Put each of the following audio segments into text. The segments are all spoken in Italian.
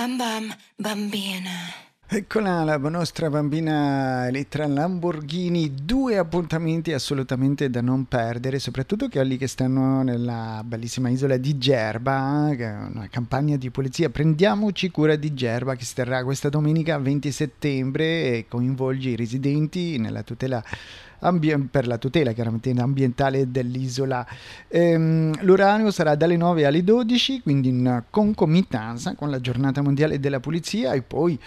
Bam bam, bambina. Eccola la nostra bambina Elettra Lamborghini, 2 appuntamenti assolutamente da non perdere, soprattutto quelli che stanno nella bellissima isola di Gerba, che è una campagna di polizia. Prendiamoci cura di Gerba, che si terrà questa domenica 20 settembre e coinvolge i residenti nella tutela per la tutela chiaramente ambientale dell'isola. L'orario sarà dalle 9 alle 12, quindi in concomitanza con la giornata mondiale della pulizia, e poi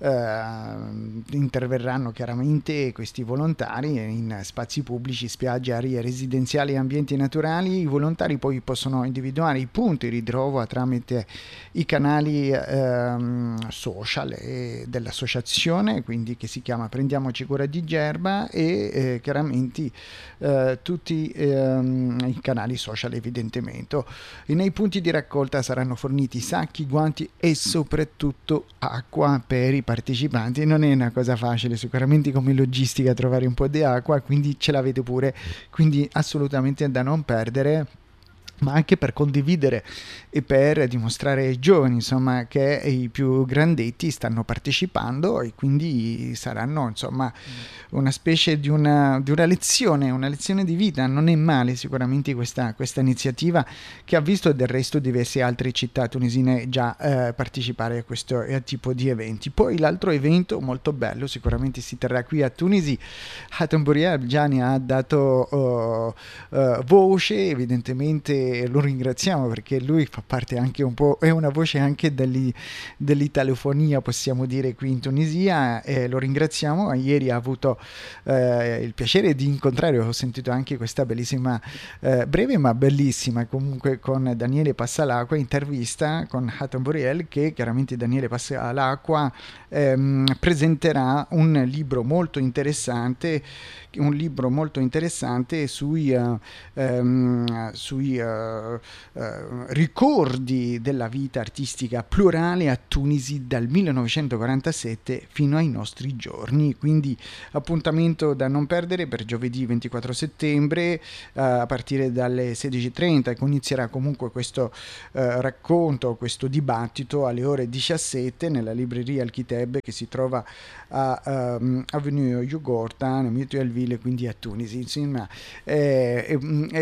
interverranno chiaramente questi volontari in spazi pubblici, spiagge, aree residenziali e ambienti naturali. I volontari poi possono individuare i punti di ritrovo tramite i canali social dell'associazione, quindi che si chiama Prendiamoci cura di Gerba, e chiaramente tutti i canali social evidentemente. E nei punti di raccolta saranno forniti sacchi, guanti e soprattutto acqua per i partecipanti. Non è una cosa facile sicuramente come logistica trovare un po' di acqua, quindi ce l'avete pure, quindi assolutamente da non perdere, ma anche per condividere e per dimostrare ai giovani, insomma, che i più grandetti stanno partecipando, e quindi saranno, insomma, una specie di una lezione di vita. Non è male sicuramente questa iniziativa, che ha visto del resto diverse altre città tunisine già partecipare a questo tipo di eventi. Poi l'altro evento molto bello sicuramente si terrà qui a Tunisi. Hatem Bouriel già ne ha dato voce, evidentemente lo ringraziamo perché lui fa parte anche un po', è una voce anche dell'italofonia, possiamo dire, qui in Tunisia, e lo ringraziamo. Ieri ha avuto il piacere di incontrare, ho sentito anche questa bellissima, breve ma bellissima comunque, con Daniele Passalacqua, intervista con Hatem Bouriel, che chiaramente Daniele Passalacqua presenterà un libro molto interessante sui ricordi della vita artistica plurale a Tunisi dal 1947 fino ai nostri giorni. Quindi appuntamento da non perdere per giovedì 24 settembre a partire dalle 16:30, che inizierà comunque questo racconto, questo dibattito alle ore 17 nella libreria Al-Kiteb, che si trova a Avenue Yugurta, nel Mituelville, quindi a Tunisi. Insomma, è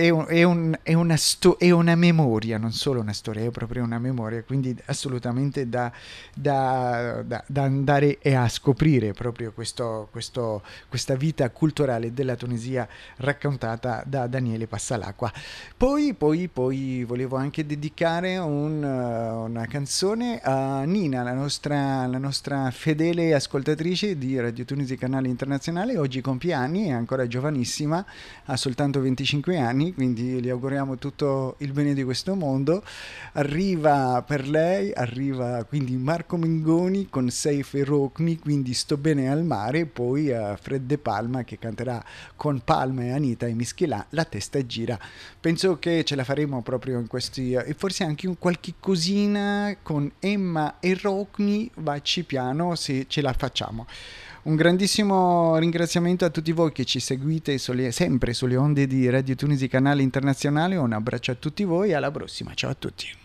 una memoria, non solo una storia, è proprio una memoria, quindi assolutamente da andare e a scoprire proprio questa vita culturale della Tunisia raccontata da Daniele Passalacqua. Poi volevo anche dedicare una canzone a Nina, la nostra fedele ascoltatrice di Radio Tunisi Canale Internazionale. Oggi compie anni, è ancora giovanissima, ha soltanto 25 anni, quindi le auguriamo tutto il bene di questo mondo. Arriva quindi Marco Mengoni con Seif e Rokmi, quindi Sto bene al mare, poi Fred De Palma che canterà con Palma e Anita e Mischelà La testa gira. Penso che ce la faremo proprio in questi, e forse anche qualche cosina con Emma e Rokmi, vacci piano se ce la facciamo. Un grandissimo ringraziamento a tutti voi che ci seguite sempre sulle onde di Radio Tunisi Canale Internazionale. Un abbraccio a tutti voi e alla prossima. Ciao a tutti.